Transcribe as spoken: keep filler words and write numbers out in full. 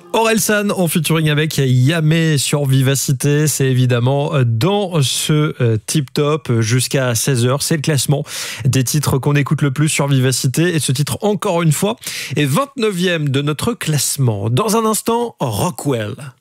Orelsan en featuring avec Yamé sur Vivacité, c'est évidemment dans ce Tip Top jusqu'à seize heures. C'est le classement des titres qu'on écoute le plus sur Vivacité et ce titre, encore une fois, est vingt-neuvième de notre classement. Dans un instant, Rockwell.